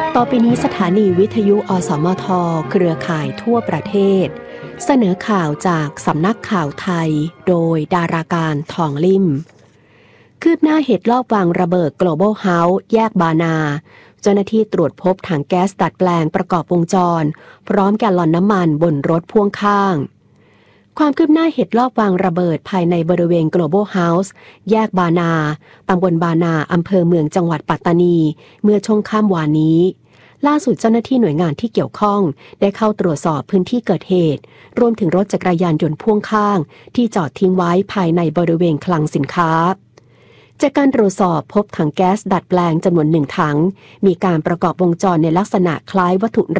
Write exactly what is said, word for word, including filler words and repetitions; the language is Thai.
ต่อไปนี้สถานีวิทยุอสมทเครือข่ายทั่วประเทศเสนอข่าวจากสำนักข่าวไทยโดยดาราการทองลิ่มคืบหน้าเหตุลอบวางระเบิด Global House แยกบานาเจ้าหน้าที่ตรวจพบถังแก๊สดัดแปลงประกอบวงจรพร้อมแกลลอนน้ำมันบนรถพ่วงข้างความคืบหน้าเหตุลอบวางระเบิดภายในบริเวณ Global House แยกบานาตำบลบานาอำเภอเมืองจังหวัดปัตตานีเมื่อช่วงค่ำวานนี้ล่าสุดเจ้าหน้าที่หน่วยงานที่เกี่ยวข้องได้เข้าตรวจสอบพื้นที่เกิดเหตุรวมถึงรถจักรยานยนต์พ่วงข้างที่จอดทิ้งไว้ภายในบริเวณคลังสินค้าจากการตรวจสอบพบถังแก๊สดัดแปลงจำนวนหนึ่งถังมีการประกอบวงจรในลักษณะคล้ายวัตถุ